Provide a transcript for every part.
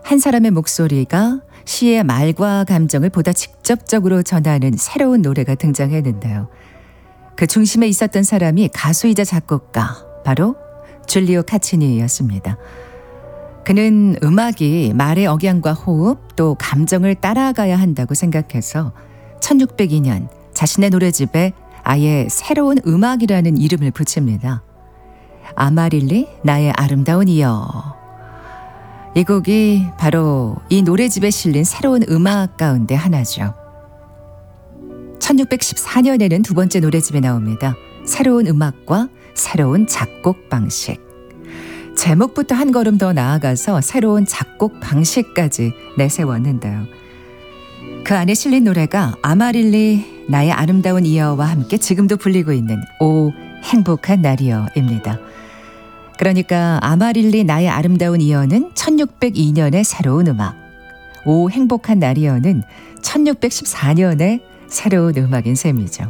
한 사람의 목소리가 시의 말과 감정을 보다 직접적으로 전하는 새로운 노래가 등장했는데요. 그 중심에 있었던 사람이 가수이자 작곡가, 바로 줄리오 카치니였습니다. 그는 음악이 말의 억양과 호흡 또 감정을 따라가야 한다고 생각해서 1602년 자신의 노래집에 아예 새로운 음악이라는 이름을 붙입니다. 아마릴리 나의 아름다운 이여. 이 곡이 바로 이 노래집에 실린 새로운 음악 가운데 하나죠. 1614년에는 두 번째 노래집이 나옵니다. 새로운 음악과 새로운 작곡 방식. 제목부터 한 걸음 더 나아가서 새로운 작곡 방식까지 내세웠는데요. 그 안에 실린 노래가 아마릴리 나의 아름다운 이여와 함께 지금도 불리고 있는 오 행복한 날이여입니다. 그러니까 아마릴리 나의 아름다운 이여는 1602년의 새로운 음악, 오 행복한 날이여는 1614년의 새로운 음악인 셈이죠.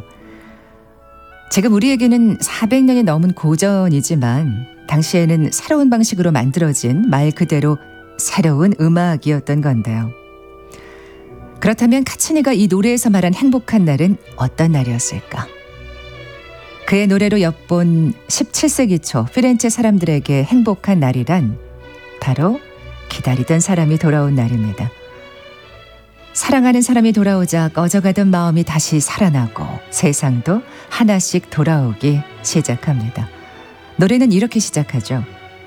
지금 우리에게는 400년이 넘은 고전이지만 당시에는 새로운 방식으로 만들어진 말 그대로 새로운 음악이었던 건데요. 그렇다면 카치니가 이 노래에서 말한 행복한 날은 어떤 날이었을까? 그의 노래로 엿본 17세기 초 피렌체 사람들에게 행복한 날이란 바로 기다리던 사람이 돌아온 날입니다. 사랑하는 사람이 돌아오자 꺼져가던 마음이 다시 살아나고 세상도 하나씩 돌아오기 시작합니다. 노래는 이렇게 시작하죠.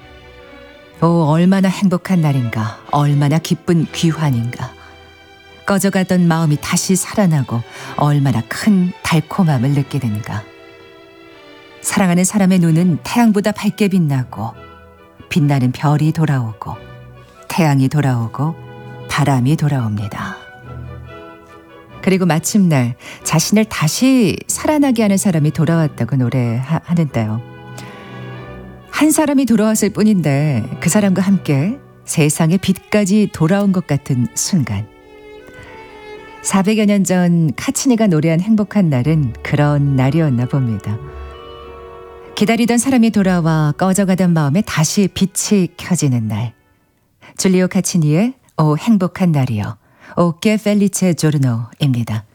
오, 얼마나 행복한 날인가, 얼마나 기쁜 귀환인가. 꺼져가던 마음이 다시 살아나고 얼마나 큰 달콤함을 느끼는가. 사랑하는 사람의 눈은 태양보다 밝게 빛나고 빛나는 별이 돌아오고 태양이 돌아오고 바람이 돌아옵니다. 그리고 마침날 자신을 다시 살아나게 하는 사람이 돌아왔다고 노래하는데요. 한 사람이 돌아왔을 뿐인데 그 사람과 함께 세상의 빛까지 돌아온 것 같은 순간. 400여 년 전 카치니가 노래한 행복한 날은 그런 날이었나 봅니다. 기다리던 사람이 돌아와 꺼져가던 마음에 다시 빛이 켜지는 날. 줄리오 카치니의 오 행복한 날이여, 오 게 펠리체 조르노입니다.